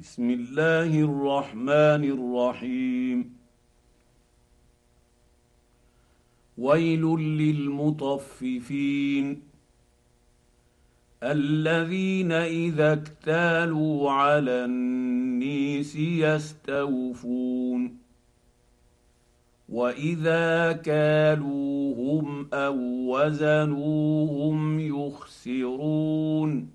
بسم الله الرحمن الرحيم. ويل للمطففين الذين اذا اكتالوا على النيس يستوفون واذا كالوهم او وزنوهم يخسرون